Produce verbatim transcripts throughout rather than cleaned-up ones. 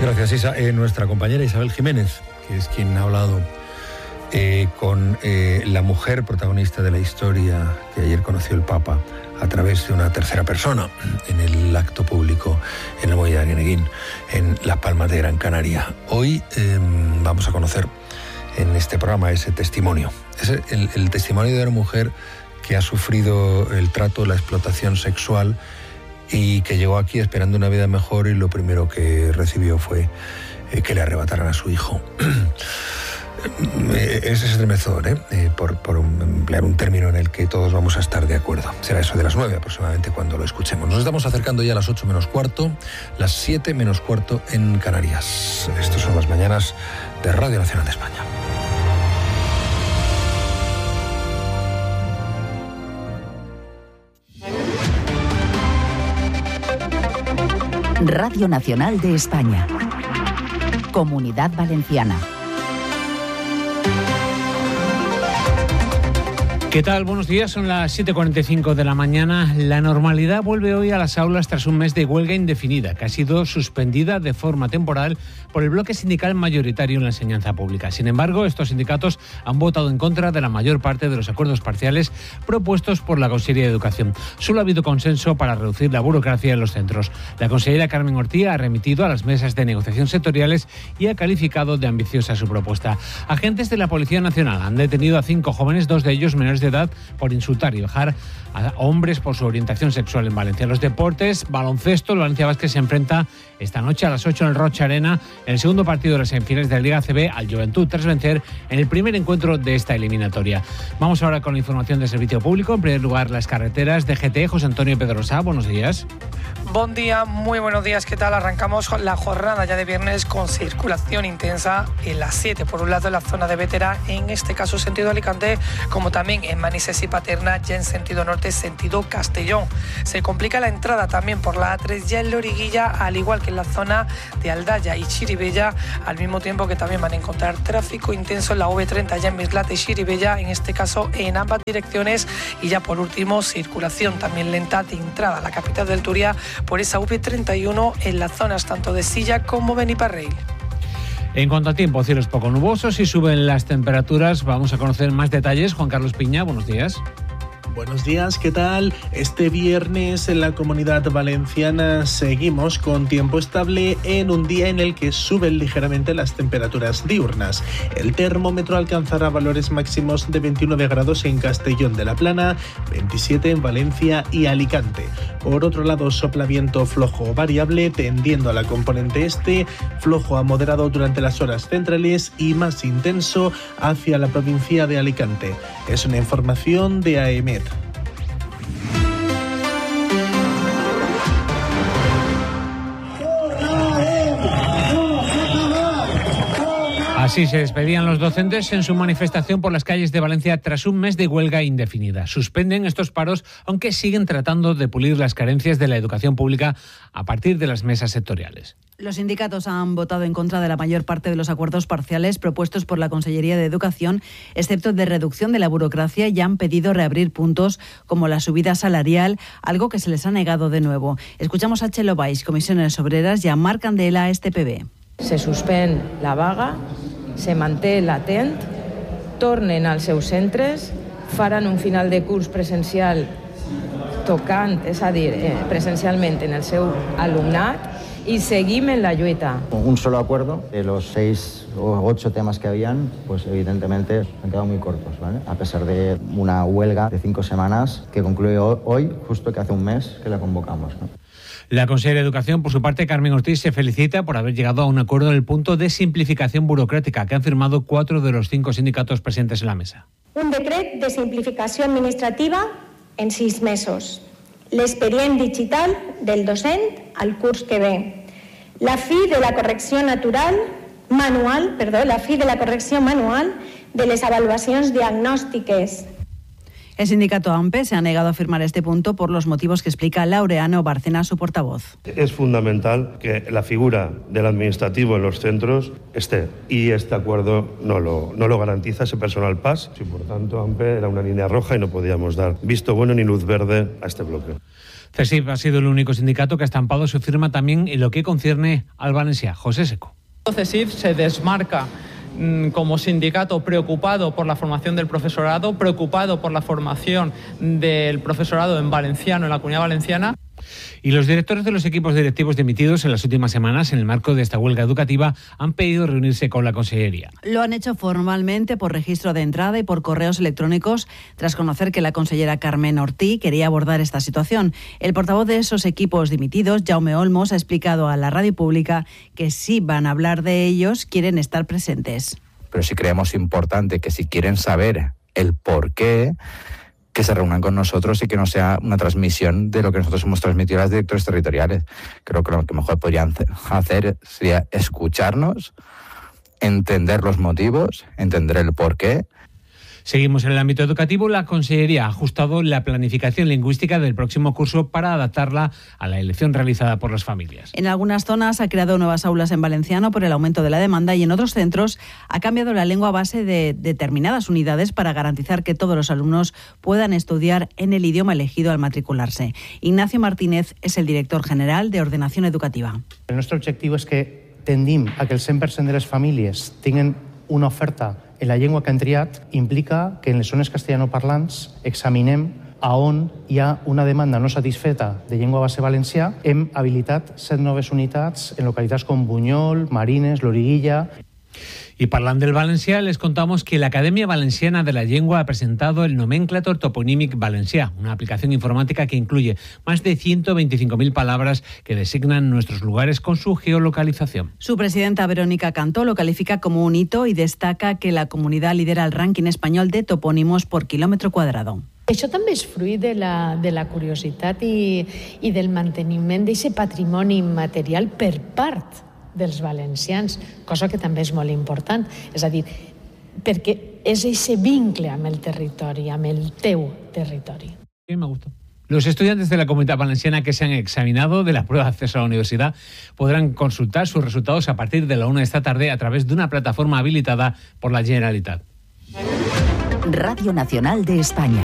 Gracias, Isa. Eh, nuestra compañera Isabel Jiménez, que es quien ha hablado eh, con eh, la mujer protagonista de la historia que ayer conoció el Papa a través de una tercera persona en el acto público en el Muelle de Arguineguín, en Las Palmas de Gran Canaria. Hoy eh, vamos a conocer en este programa ese testimonio. Es el, el testimonio de una mujer que ha sufrido el trato, la explotación sexual y que llegó aquí esperando una vida mejor, y lo primero que recibió fue eh, que le arrebataran a su hijo. Es estremecedor, ¿eh? Eh, por, por emplear un término en el que todos vamos a estar de acuerdo. Será eso de las nueve aproximadamente cuando lo escuchemos. Nos estamos acercando ya a las ocho menos cuarto, las siete menos cuarto en Canarias. Estas son las mañanas de Radio Nacional de España. Radio Nacional de España. Comunidad Valenciana. ¿Qué tal? Buenos días, son las siete cuarenta y cinco de la mañana. La normalidad vuelve hoy a las aulas tras un mes de huelga indefinida, que ha sido suspendida de forma temporal por el bloque sindical mayoritario en la enseñanza pública. Sin embargo, estos sindicatos han votado en contra de la mayor parte de los acuerdos parciales propuestos por la Consellería de Educación. Solo ha habido consenso para reducir la burocracia en los centros. La consellera Carmen Ortí ha remitido a las mesas de negociación sectoriales y ha calificado de ambiciosa su propuesta. Agentes de la Policía Nacional han detenido a cinco jóvenes, dos de ellos menores de edad, por insultar y vejar a hombres por su orientación sexual en Valencia. Los deportes, baloncesto, el Valencia Basket se enfrenta esta noche a las ocho en el Rocha Arena en el segundo partido de las semifinales de la Liga A C B al Juventud, tras vencer en el primer encuentro de esta eliminatoria. Vamos ahora con la información del servicio público. En primer lugar, las carreteras de G T. José Antonio Pedrosa, buenos días. Buen día, muy buenos días, ¿qué tal? Arrancamos la jornada ya de viernes con circulación intensa en la siete, por un lado en la zona de Bétera, en este caso sentido Alicante, como también en Manises y Paterna, ya en sentido norte, sentido Castellón. Se complica la entrada también por la A tres ya en Loriguilla, al igual que en la zona de Aldaya y Chiribella, al mismo tiempo que también van a encontrar tráfico intenso en la V treinta ya en Mislata y Chiribella, en este caso en ambas direcciones, y ya por último circulación también lenta de entrada a la capital del Turia por esa V treinta y uno en las zonas tanto de Silla como Beniparrell. En cuanto a tiempo, cielos poco nubosos y suben las temperaturas. Vamos a conocer más detalles. Juan Carlos Piña, buenos días. Buenos días, ¿qué tal? Este viernes en la Comunidad Valenciana seguimos con tiempo estable en un día en el que suben ligeramente las temperaturas diurnas. El termómetro alcanzará valores máximos de veintinueve grados en Castellón de la Plana, veintisiete en Valencia y Alicante. Por otro lado, sopla viento flojo o variable tendiendo a la componente este, flojo a moderado durante las horas centrales y más intenso hacia la provincia de Alicante. Es una información de A E M E T. Así se despedían los docentes en su manifestación por las calles de Valencia tras un mes de huelga indefinida. Suspenden estos paros, aunque siguen tratando de pulir las carencias de la educación pública a partir de las mesas sectoriales. Los sindicatos han votado en contra de la mayor parte de los acuerdos parciales propuestos por la Consellería de Educación, excepto de reducción de la burocracia, y han pedido reabrir puntos como la subida salarial, algo que se les ha negado de nuevo. Escuchamos a Chelo Baix, Comisiones Obreras, y a Marc Candela, S T P B. Se suspèn la vaga, se manté latent, tornen als seus centres, faran un final de curs presencial tocant, és a dir, eh, presencialment en el seu alumnat, y seguim en la lluita. Un solo acuerdo de los seis o ocho temas que habían, pues evidentemente han quedado muy cortos, ¿vale? A pesar de una huelga de cinco semanas que concluye hoy, justo que hace un mes que la convocamos, ¿no? La consellera de Educación, por su parte, Carmen Ortiz, se felicita por haber llegado a un acuerdo en el punto de simplificación burocrática que han firmado cuatro de los cinco sindicatos presentes en la mesa. Un decret de simplificació administrativa en sis mesos. L'expedient digital del docent al curs que ve. La fi de la correcció natural, manual, perdó, la fi de la correcció manual de les avaluacions diagnòstiques. El sindicato A M P E se ha negado a firmar este punto por los motivos que explica Laureano Bárcena, su portavoz. Es fundamental que la figura del administrativo en los centros esté, y este acuerdo no lo, no lo garantiza ese personal P A S, y por tanto A M P E era una línea roja y no podíamos dar visto bueno ni luz verde a este bloque. CESIF ha sido el único sindicato que ha estampado su firma también en lo que concierne al valencià. José Seco. CESIF se desmarca como sindicato preocupado por la formación del profesorado, preocupado por la formación del profesorado en valenciano en la Comunidad Valenciana. Y los directores de los equipos directivos dimitidos en las últimas semanas en el marco de esta huelga educativa han pedido reunirse con la Consellería. Lo han hecho formalmente por registro de entrada y por correos electrónicos tras conocer que la consellera Carmen Ortí quería abordar esta situación. El portavoz de esos equipos dimitidos, Jaume Olmos, ha explicado a la radio pública que si van a hablar de ellos, quieren estar presentes. Pero sí creemos importante que si quieren saber el por qué, que se reúnan con nosotros y que no sea una transmisión de lo que nosotros hemos transmitido a los directores territoriales. Creo que lo que mejor podrían hacer sería escucharnos, entender los motivos, entender el porqué. Seguimos en el ámbito educativo. La Consellería ha ajustado la planificación lingüística del próximo curso para adaptarla a la elección realizada por las familias. En algunas zonas ha creado nuevas aulas en valenciano por el aumento de la demanda y en otros centros ha cambiado la lengua a base de determinadas unidades para garantizar que todos los alumnos puedan estudiar en el idioma elegido al matricularse. Ignacio Martínez es el director general de Ordenación Educativa. El nostre objectiu és que tendim a que el cent per cent de les famílies tinguin una oferta en la llengua que han triat. Implica que en les zones castellanoparlants examinem a on hi ha una demanda no satisfeta de llengua base valencià. Hem habilitat set noves unitats en localitats com Bunyol, Marines, Loriguilla. Y parlant del valencià, les contamos que la Academia Valenciana de la Lengua ha presentado el Nomenclator Toponímic Valencià, una aplicación informática que incluye más de ciento veinticinco mil palabras que designan nuestros lugares con su geolocalización. Su presidenta Verónica Cantó lo califica como un hito y destaca que la comunidad lidera el ranking español de topónimos por kilómetro cuadrado. Això també és fruit de la, de la curiositat i, i del manteniment d'aquest patrimoni immaterial per part dels valencians, cosa que també és molt important. És a dir, perquè és aquest vincle amb el territori, amb el teu territori. Sí, me gusta. Los estudiantes de la Comunidad Valenciana que se han examinado de la prueba de acceso a la universidad podrán consultar sus resultados a partir de la una de esta tarde a través de una plataforma habilitada por la Generalitat. Radio Nacional de España.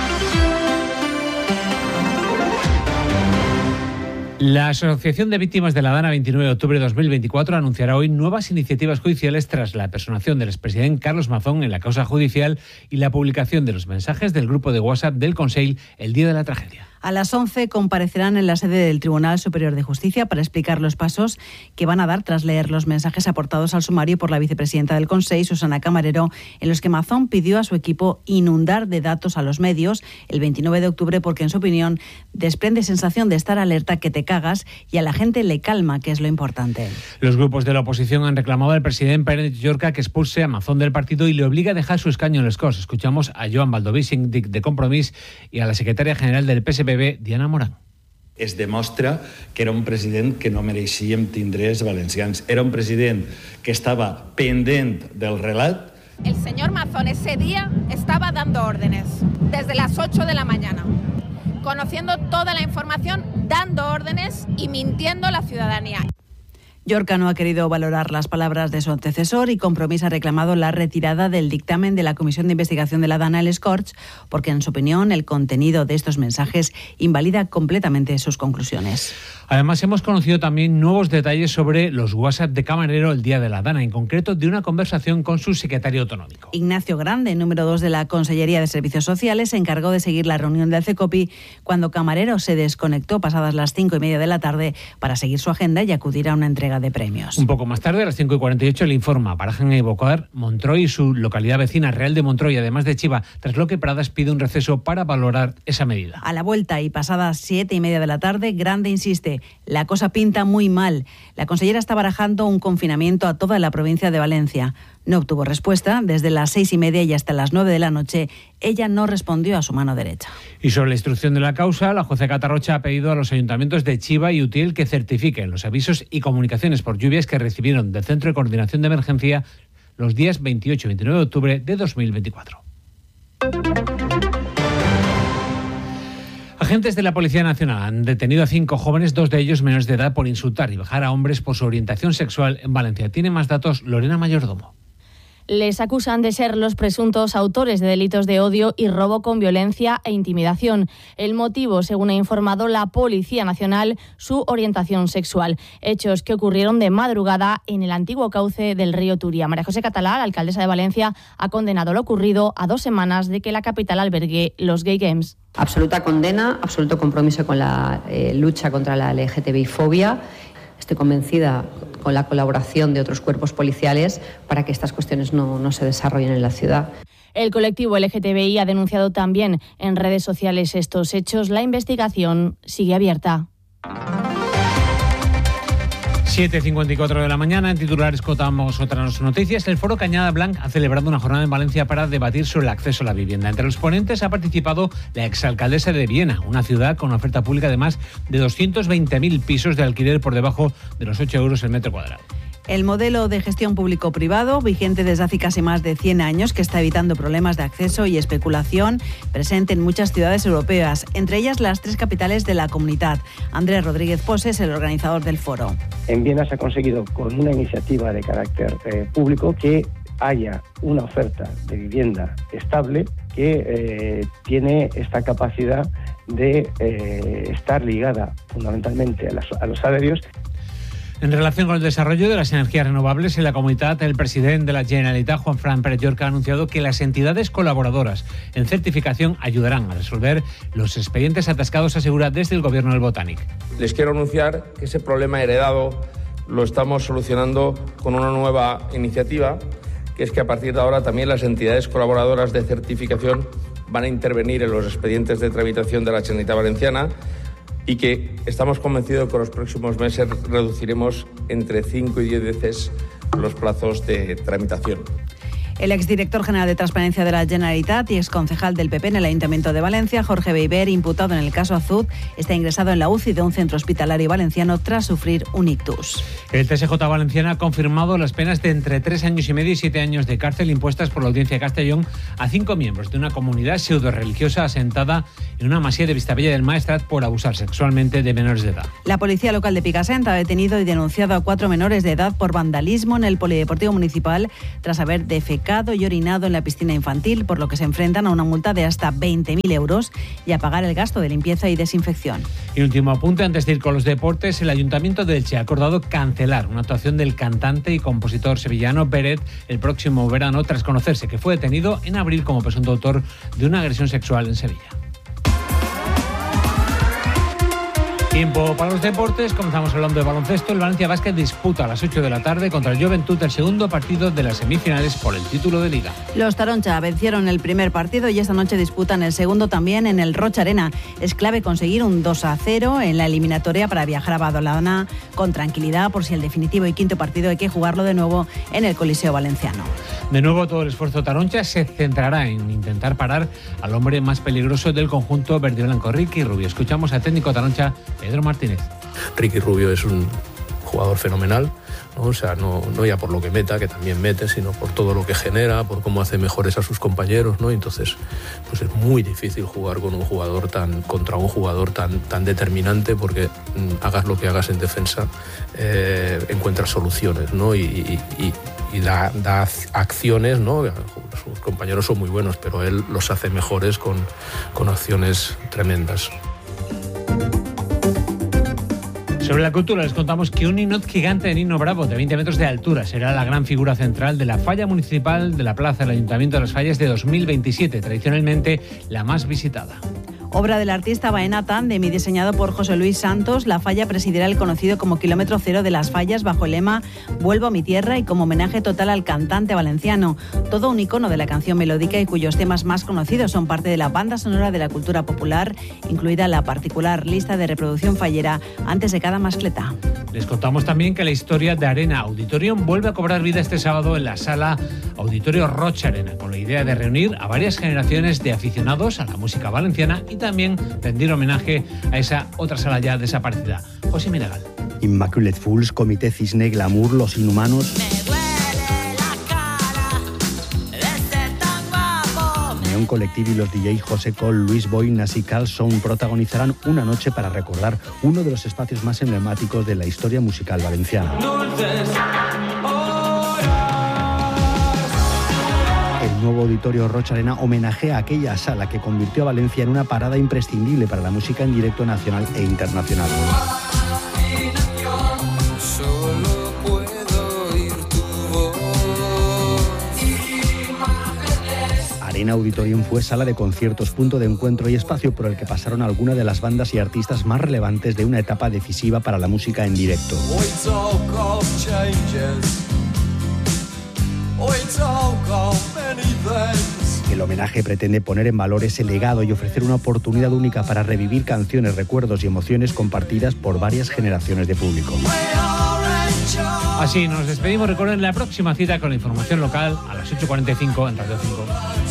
La Asociación de Víctimas de la Dana veintinueve de octubre de dos mil veinticuatro anunciará hoy nuevas iniciativas judiciales tras la personación del expresidente Carlos Mazón en la causa judicial y la publicación de los mensajes del grupo de WhatsApp del Consell el día de la tragedia. A las once comparecerán en la sede del Tribunal Superior de Justicia para explicar los pasos que van a dar tras leer los mensajes aportados al sumario por la vicepresidenta del Consell, Susana Camarero, en los que Mazón pidió a su equipo inundar de datos a los medios el veintinueve de octubre porque, en su opinión, desprende sensación de estar alerta que te cagas y a la gente le calma, que es lo importante. Los grupos de la oposición han reclamado al presidente Pérez Llorca que expulse a Mazón del partido y le obliga a dejar su escaño en les Corts. Escuchamos a Joan Baldoví, síndic de Compromís, y a la secretaria general del P S P B, Diana Morán. Es demostra que era un president que no mereixíem tindre els valencians. Era un president que estava pendent del relat. El señor Mazón ese día estaba dando órdenes desde las ocho de la mañana, conociendo toda la información, dando órdenes y mintiendo a la ciudadanía. Llorca no ha querido valorar las palabras de su antecesor y Compromís ha reclamado la retirada del dictamen de la Comisión de Investigación de la Dana en les Corts porque, en su opinión, el contenido de estos mensajes invalida completamente sus conclusiones. Además, hemos conocido también nuevos detalles sobre los WhatsApp de Camarero el día de la Dana, en concreto de una conversación con su secretario autonómico. Ignacio Grande, número dos de la Consellería de Servicios Sociales, se encargó de seguir la reunión del CECOPI cuando Camarero se desconectó pasadas las cinco y media de la tarde para seguir su agenda y acudir a una entrega de premios. Un poco más tarde, a las cinco y cuarenta y ocho, le informa Barajan y Bocar, Montroy y su localidad vecina Real de Montroy, además de Chiva, tras lo que Pradas pide un receso para valorar esa medida. A la vuelta y pasadas siete y media de la tarde, Grande insiste, la cosa pinta muy mal. La consellera está barajando un confinamiento a toda la provincia de Valencia. No obtuvo respuesta. Desde las seis y media y hasta las nueve de la noche, ella no respondió a su mano derecha. Y sobre la instrucción de la causa, la jueza Catarrocha ha pedido a los ayuntamientos de Chiva y Utiel que certifiquen los avisos y comunicaciones por lluvias que recibieron del Centro de Coordinación de Emergencia los días veintiocho y veintinueve de octubre de dos mil veinticuatro. Agentes de la Policía Nacional han detenido a cinco jóvenes, dos de ellos menores de edad, por insultar y vejar a hombres por su orientación sexual en Valencia. Tiene más datos Lorena Mayordomo. Les acusan de ser los presuntos autores de delitos de odio y robo con violencia e intimidación. El motivo, según ha informado la Policía Nacional, su orientación sexual. Hechos que ocurrieron de madrugada en el antiguo cauce del río Turia. María José Catalá, la alcaldesa de Valencia, ha condenado lo ocurrido a dos semanas de que la capital albergue los Gay Games. Absoluta condena, absoluto compromiso con la eh, lucha contra la L G T B I fobia. Estoy convencida con la colaboración de otros cuerpos policiales para que estas cuestiones no, no se desarrollen en la ciudad. El colectivo L G T B I ha denunciado también en redes sociales estos hechos. La investigación sigue abierta. siete cincuenta y cuatro de la mañana, en titulares contamos otras noticias. El Foro Cañada Blanc ha celebrado una jornada en Valencia para debatir sobre el acceso a la vivienda. Entre los ponentes ha participado la exalcaldesa de Viena, una ciudad con una oferta pública de más de doscientos veinte mil pisos de alquiler por debajo de los ocho euros el metro cuadrado. El modelo de gestión público-privado, vigente desde hace casi más de cien años, que está evitando problemas de acceso y especulación, presente en muchas ciudades europeas, entre ellas las tres capitales de la comunidad. Andrés Rodríguez Pose es el organizador del foro. En Viena se ha conseguido, con una iniciativa de carácter eh, público, que haya una oferta de vivienda estable que eh, tiene esta capacidad de eh, estar ligada fundamentalmente a, las, a los salarios. En relación con el desarrollo de las energías renovables en la comunidad, el presidente de la Generalitat, Juan Fran Pérez Llorca, ha anunciado que las entidades colaboradoras en certificación ayudarán a resolver los expedientes atascados, asegura desde el gobierno del Botanic. Les quiero anunciar que ese problema heredado lo estamos solucionando con una nueva iniciativa, que es que a partir de ahora también las entidades colaboradoras de certificación van a intervenir en los expedientes de tramitación de la Generalitat Valenciana, y que estamos convencidos que en los próximos meses reduciremos entre cinco y diez veces los plazos de tramitación. El exdirector general de Transparencia de la Generalitat y exconcejal del P P en el Ayuntamiento de Valencia, Jorge Beiber, imputado en el caso Azud, está ingresado en la U C I de un centro hospitalario valenciano tras sufrir un ictus. El T S J valenciano ha confirmado las penas de entre tres años y medio y siete años de cárcel impuestas por la Audiencia de Castellón a cinco miembros de una comunidad pseudo-religiosa asentada en una masía de Vistabella del Maestrat por abusar sexualmente de menores de edad. La policía local de Picassent ha detenido y denunciado a cuatro menores de edad por vandalismo en el Polideportivo Municipal tras haber defecado y orinado en la piscina infantil, por lo que se enfrentan a una multa de hasta veinte mil euros y a pagar el gasto de limpieza y desinfección. Y último apunte, antes de ir con los deportes, el Ayuntamiento de Elche ha acordado cancelar una actuación del cantante y compositor sevillano Beret el próximo verano, tras conocerse que fue detenido en abril como presunto autor de una agresión sexual en Sevilla. Tiempo para los deportes, comenzamos hablando de baloncesto. El Valencia Basket disputa a las ocho de la tarde contra el Joventut el segundo partido de las semifinales por el título de Liga. Los Taroncha vencieron el primer partido y esta noche disputan el segundo también en el Rocha Arena. Es clave conseguir un dos a cero en la eliminatoria para viajar a Badalona con tranquilidad, por si el definitivo y quinto partido hay que jugarlo de nuevo en el Coliseo Valenciano. De nuevo, todo el esfuerzo taroncha se centrará en intentar parar al hombre más peligroso del conjunto verde y blanco, Ricky Rubio. Escuchamos al técnico taroncha, Pedro Martínez. Ricky Rubio es un jugador fenomenal, ¿no? O sea, no, no ya por lo que meta, que también mete, sino por todo lo que genera, por cómo hace mejores a sus compañeros, ¿no? Entonces, pues es muy difícil jugar con un jugador tan, contra un jugador tan, tan determinante, porque mm, hagas lo que hagas en defensa, eh, encuentras soluciones, ¿no? Y, y, y, y da, da acciones, ¿no? Sus compañeros son muy buenos, pero él los hace mejores con, con acciones tremendas. Sobre la cultura les contamos que un ninot gigante de Nino Bravo de veinte metros de altura será la gran figura central de la falla municipal de la Plaza del Ayuntamiento de las Fallas de dos mil veintisiete, tradicionalmente la más visitada. Obra del artista Baena Tandem y diseñado por José Luis Santos, la falla presidirá el conocido como Kilómetro Cero de las Fallas bajo el lema Vuelvo a mi tierra y como homenaje total al cantante valenciano. Todo un icono de la canción melódica y cuyos temas más conocidos son parte de la banda sonora de la cultura popular, incluida la particular lista de reproducción fallera antes de cada mascleta. Les contamos también que la historia de Arena Auditorium vuelve a cobrar vida este sábado en la sala Auditorio Rocha Arena, con la idea de reunir a varias generaciones de aficionados a la música valenciana y también rendir homenaje a esa otra sala ya desaparecida. José Minegal. Immaculate Fools, Comité Cisne, Glamour, Los Inhumanos. Neon Collective y los D J José Cole, Luis Boinas y Carl Sound protagonizarán una noche para recordar uno de los espacios más emblemáticos de la historia musical valenciana. nuevo auditorio Rocha Arena homenajea a aquella sala que convirtió a Valencia en una parada imprescindible para la música en directo nacional e internacional. Arena Auditorium fue sala de conciertos, punto de encuentro y espacio por el que pasaron algunas de las bandas y artistas más relevantes de una etapa decisiva para la música en directo. El homenaje pretende poner en valor ese legado y ofrecer una oportunidad única para revivir canciones, recuerdos y emociones compartidas por varias generaciones de público. Así nos despedimos. Recuerden la próxima cita con la información local a las ocho cuarenta y cinco en Radio cinco.